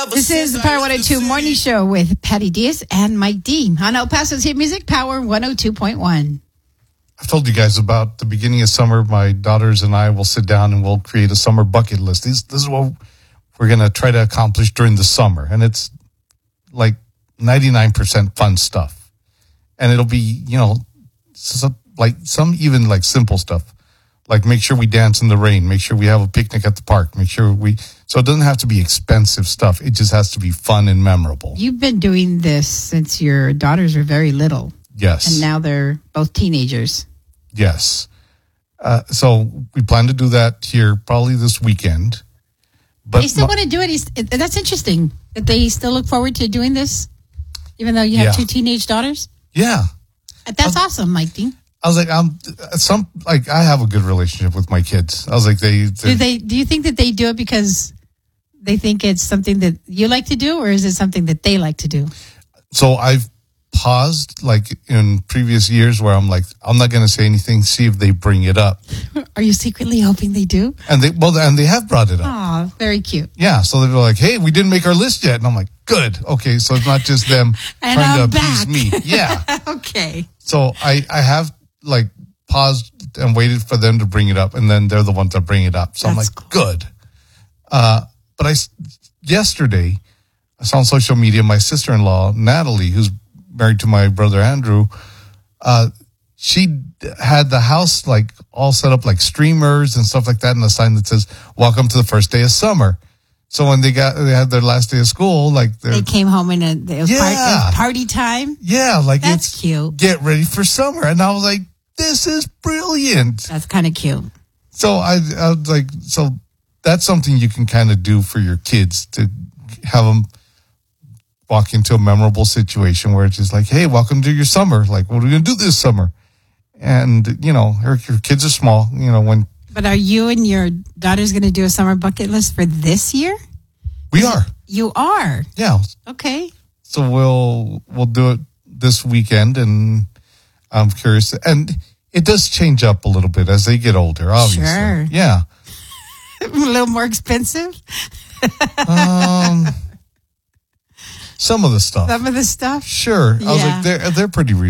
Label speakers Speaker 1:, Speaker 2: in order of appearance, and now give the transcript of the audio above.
Speaker 1: This is the Power 102 Morning Show with Patty Diaz and Mike D. On El Paso's hit music, Power 102.1.
Speaker 2: I've told you guys about the beginning of summer. My daughters and I will sit down and we'll create a summer bucket list. This is what we're going to try to accomplish during the summer. And it's like 99% fun stuff. And it'll be, some even like simple stuff. Like make sure we dance in the rain. Make sure we have a picnic at the park. So it doesn't have to be expensive stuff. It just has to be fun and memorable.
Speaker 1: You've been doing this since your daughters were very little.
Speaker 2: Yes.
Speaker 1: And now they're both teenagers.
Speaker 2: Yes. So we plan to do that here probably this weekend. But
Speaker 1: they still want to do it. That's interesting that they still look forward to doing this, even though you have two teenage daughters.
Speaker 2: Yeah.
Speaker 1: That's awesome, Mike D.
Speaker 2: I was like, I have a good relationship with my kids. I was like, do
Speaker 1: you think that they do it because they think it's something that you like to do, or is it something that they like to do?
Speaker 2: So I've paused, like in previous years, where I'm like, I'm not going to say anything. See if they bring it up.
Speaker 1: Are you secretly hoping they do?
Speaker 2: And they have brought it up.
Speaker 1: Oh, very cute.
Speaker 2: Yeah. So they're like, hey, we didn't make our list yet, and I'm like, good. Okay, so it's not just them trying to appease me. Yeah.
Speaker 1: Okay.
Speaker 2: So I have like paused and waited for them to bring it up, and then they're the ones that bring it up. So I'm like, good. But yesterday I saw on social media my sister-in-law Natalie, who's married to my brother Andrew. She had the house like all set up like streamers and stuff like that, and a sign that says "Welcome to the first day of summer." So when they had their last day of school, like
Speaker 1: they came home and it was party time.
Speaker 2: Yeah, like
Speaker 1: that's cute.
Speaker 2: Get ready for summer, and I was like, this is brilliant.
Speaker 1: That's kind of cute.
Speaker 2: So I was like, so that's something you can kind of do for your kids, to have them walk into a memorable situation where it's just like, hey, welcome to your summer. Like, what are we going to do this summer? And, your kids are small, when.
Speaker 1: But are you and your daughters going to do a summer bucket list for this year?
Speaker 2: We are.
Speaker 1: You are?
Speaker 2: Yeah.
Speaker 1: Okay.
Speaker 2: So we'll do it this weekend, and I'm curious. And it does change up a little bit as they get older, obviously.
Speaker 1: Sure.
Speaker 2: Yeah.
Speaker 1: A little more expensive?
Speaker 2: Some of the stuff.
Speaker 1: Some of the stuff?
Speaker 2: Sure. I was like, they're pretty reasonable.